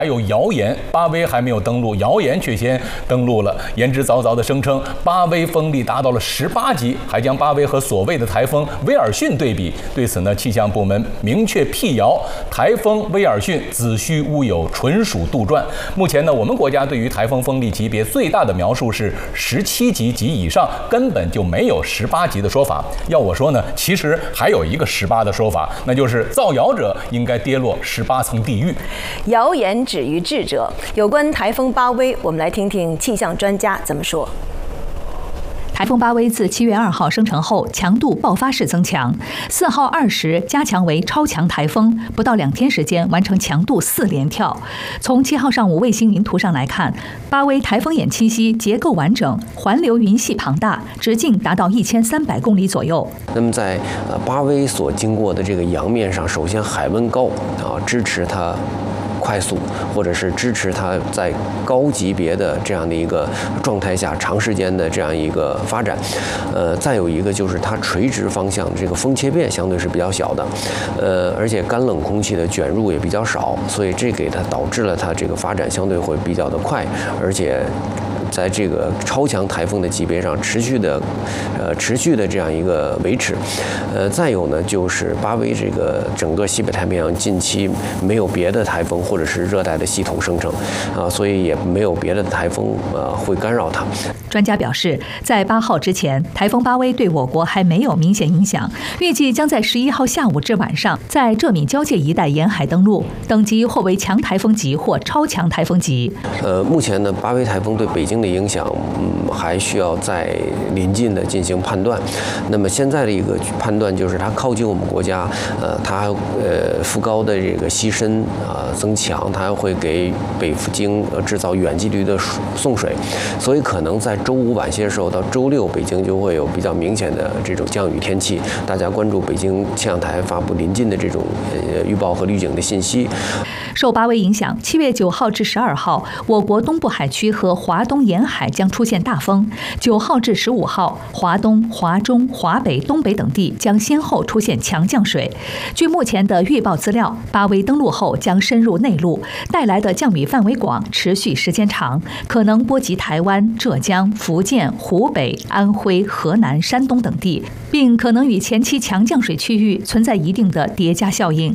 还有谣言，巴威还没有登陆，谣言却先登陆了，言之凿凿地声称巴威风力达到了18级，还将巴威和所谓的台风威尔逊对比。对此呢，气象部门明确辟谣，台风威尔逊子虚乌有，纯属杜撰。目前呢，我们国家对于台风风力级别最大的描述是17级及以上，根本就没有18级的说法。要我说呢，其实还有一个18的说法，那就是造谣者应该跌落18层地狱。 谣言止于智者。有关台风巴威，我们来听听气象专家怎么说。 台风巴威自7月2号生成后，强度爆发式增强，4号20加强为超强台风，不到2天时间完成强度4连跳。从7号上午卫星云图上来看，巴威台风眼清晰，结构完整，环流云系庞大，直径达到1300公里左右。 那么在巴威所经过的这个洋面上，首先海温高支持它快速，或者是支持它在高级别的这样的一个状态下长时间的这样一个发展。再有一个就是它垂直方向这个风切变相对是比较小的，而且干冷空气的卷入也比较少，所以这给它导致了它这个发展相对会比较的快，而且在这个超强台风的级别上持续的这样一个维持。再有呢，就是巴威这个整个西北太平洋近期没有别的台风或者是热带的系统生成所以也没有别的台风会干扰它。 专家表示，在8号之前，台风巴威对我国还没有明显影响，预计将在11号下午至晚上在浙闽交界一带沿海登陆，等级或为强台风级或超强台风级。 目前呢，巴威台风对北京的影响，还需要再临近的进行判断。那么现在的一个判断就是，它靠近我们国家，它副高的这个西伸增强，它会给北京制造远距离的送水，所以可能在周5晚些时候到周6，北京就会有比较明显的这种降雨天气。大家关注北京气象台发布临近的这种预报和预警的信息。 受巴威影响，7月9号至12号，我国东部海区和华东沿海将出现大风；9号至15号，华东、华中、华北、东北等地将先后出现强降水。据目前的预报资料，巴威登陆后将深入内陆，带来的降雨范围广，持续时间长，可能波及台湾、浙江、福建、湖北、安徽、河南、山东等地，并可能与前期强降水区域存在一定的叠加效应。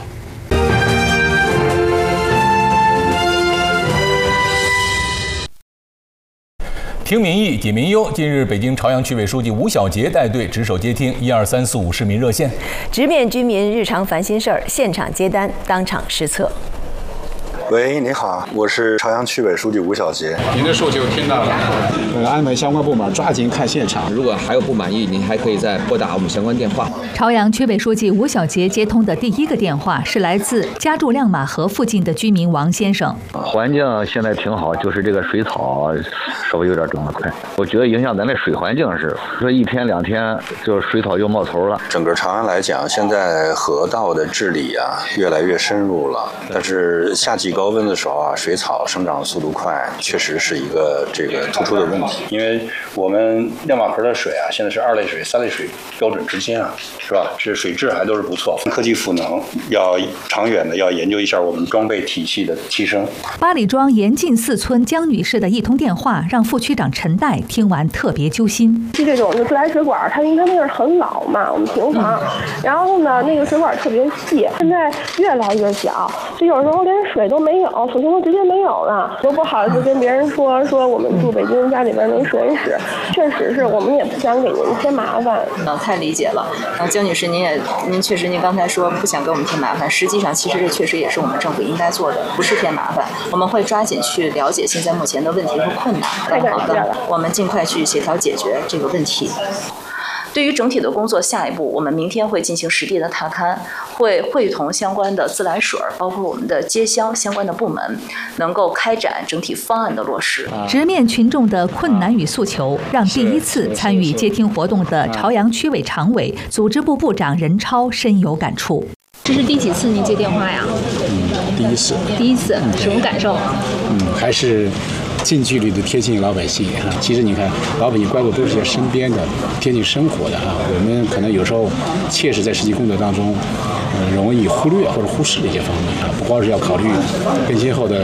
听民意，解民忧。近日，北京朝阳区委书记吴小杰带队值守接听12345市民热线， 直面居民日常烦心事儿，现场接单，当场施策。 喂，你好，我是朝阳区委书记吴小杰。 您的诉求听到了， 安排相关部门抓紧看现场。 如果还有不满意，您还可以再拨打我们相关电话。 朝阳区委书记吴小杰接通的第一个电话是来自家住亮马河附近的居民王先生。 环境现在挺好，就是这个水草稍微有点长得快，我觉得影响咱这水环境是，说1天2天就水草又冒头了。 整个朝阳来讲，现在河道的治理越来越深入了，但是夏季高温的时候水草生长速度快，确实是一个这个突出的问题。 因为我们亮马河的水现在是2类水、3类水标准之间是吧？这水质还都是不错。科技赋能要长远的要研究一下我们装备体系的提升。 八里庄延进4村江女士的一通电话，让副区长陈代听完特别揪心。 这种就自来水管，它因为它那个很老嘛，我们平房，然后呢那个水管特别细，现在越来越小，就有时候连水都没有，水龙头直接没有了，都不好意思跟别人说我们住北京家里边没水使，确实是我们也不想给您添麻烦。 太理解了。江女士，您确实您刚才说不想给我们添麻烦，实际上其实这确实也是我们政府应该做的，不是添麻烦。我们会抓紧去了解现在目前的问题和困难。好的，我们尽快去协调解决这个问题。对于整体的工作，下一步我们明天会进行实地的踏勘，会会同相关的自来水，包括我们的接销相关的部门，能够开展整体方案的落实。 直面群众的困难与诉求，让第一次参与接听活动的朝阳区委常委、组织部部长任超深有感触。 这是第几次您接电话呀？ 第一次。 第一次，什么感受？ 还是近距离的贴近老百姓啊。其实你看，老百姓关注都是些身边的、贴近生活的啊。我们可能有时候切实在实际工作当中，容易忽略或者忽视的一些方面啊。不光是要考虑更今后的